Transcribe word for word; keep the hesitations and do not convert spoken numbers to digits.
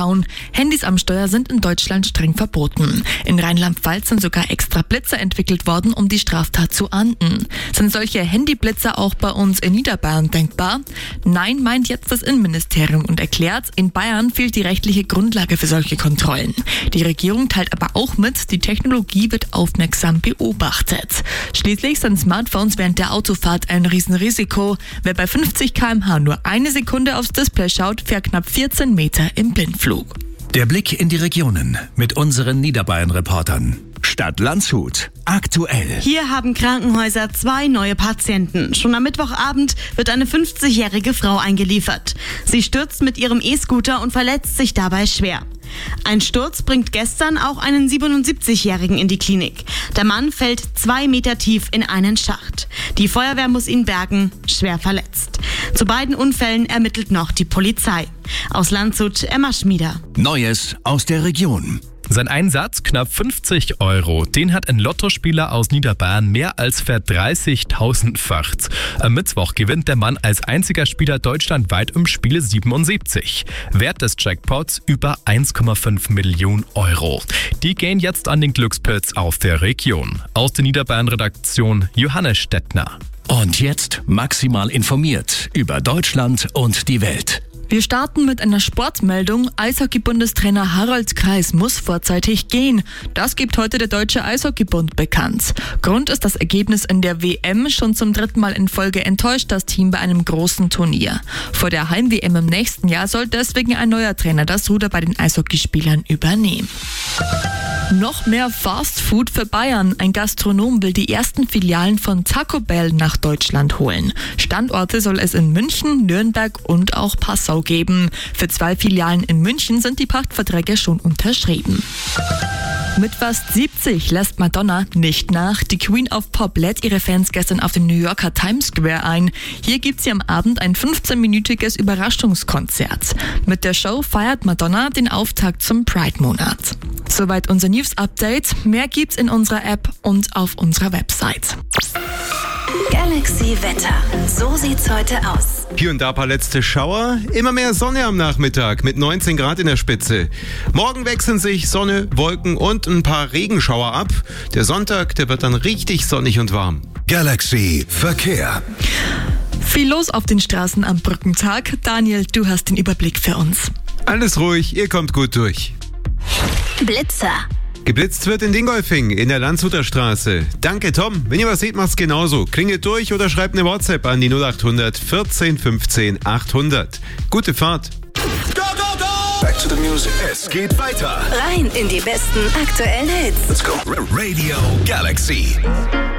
abhauen. Handys am Steuer sind in Deutschland streng verboten. In Rheinland-Pfalz sind sogar extra Blitzer entwickelt worden, um die Straftat zu ahnden. Sind solche Handyblitzer auch bei uns in Niederbayern denkbar? Nein, meint jetzt das Innenministerium und erklärt, in Bayern fehlt die rechtliche Grundlage für solche Kontrollen. Die Regierung teilt aber auch mit, die Technologie wird aufmerksam beobachtet. Schließlich sind Smartphones während der Autofahrt ein Riesenrisiko. Wer bei fünfzig Kilometer pro Stunde nur eine Sekunde aufs Display schaut, fährt knapp vierzehn Meter im Blindflug. Der Blick in die Regionen mit unseren Niederbayern-Reportern. Stadt Landshut. Aktuell. Hier haben Krankenhäuser zwei neue Patienten. Schon am Mittwochabend wird eine fünfzigjährige Frau eingeliefert. Sie stürzt mit ihrem E-Scooter und verletzt sich dabei schwer. Ein Sturz bringt gestern auch einen siebenundsiebzigjährigen in die Klinik. Der Mann fällt zwei Meter tief in einen Schacht. Die Feuerwehr muss ihn bergen, schwer verletzt. Zu beiden Unfällen ermittelt noch die Polizei. Aus Landshut, Emma Schmieder. Neues aus der Region. Sein Einsatz, knapp fünfzig Euro, den hat ein Lottospieler aus Niederbayern mehr als verdreißigtausendfacht. Am Mittwoch gewinnt der Mann als einziger Spieler deutschlandweit im Spiel siebenundsiebzig. Wert des Jackpots über eins Komma fünf Millionen Euro. Die gehen jetzt an den Glückspilz auf der Region. Aus der Niederbayern-Redaktion Johannes Stettner. Und jetzt maximal informiert über Deutschland und die Welt. Wir starten mit einer Sportmeldung. Eishockey-Bundestrainer Harald Kreis muss vorzeitig gehen. Das gibt heute der Deutsche Eishockeybund bekannt. Grund ist das Ergebnis in der W M. Schon zum dritten Mal in Folge enttäuscht das Team bei einem großen Turnier. Vor der Heim-W M im nächsten Jahr soll deswegen ein neuer Trainer das Ruder bei den Eishockeyspielern übernehmen. Noch mehr Fast Food für Bayern. Ein Gastronom will die ersten Filialen von Taco Bell nach Deutschland holen. Standorte soll es in München, Nürnberg und auch Passau geben. Für zwei Filialen in München sind die Pachtverträge schon unterschrieben. Mit fast siebzig lässt Madonna nicht nach. Die Queen of Pop lädt ihre Fans gestern auf dem New Yorker Times Square ein. Hier gibt sie am Abend ein fünfzehnminütiges Überraschungskonzert. Mit der Show feiert Madonna den Auftakt zum Pride-Monat. Soweit unser News-Update. Mehr gibt's in unserer App und auf unserer Website. Galaxy Wetter. So sieht's heute aus. Hier und da ein paar letzte Schauer. Immer mehr Sonne am Nachmittag mit neunzehn Grad in der Spitze. Morgen wechseln sich Sonne, Wolken und ein paar Regenschauer ab. Der Sonntag, der wird dann richtig sonnig und warm. Galaxy Verkehr. Viel los auf den Straßen am Brückentag. Daniel, du hast den Überblick für uns. Alles ruhig, ihr kommt gut durch. Blitzer. Geblitzt wird in Dingolfing in der Landshuter Straße. Danke, Tom. Wenn ihr was seht, macht's genauso. Klingelt durch oder schreibt eine WhatsApp an die null acht hundert vierzehn fünfzehn achthundert. Gute Fahrt. Go, go, go! Back to the music. Es geht weiter. Rein in die besten aktuellen Hits. Let's go. Radio Galaxy.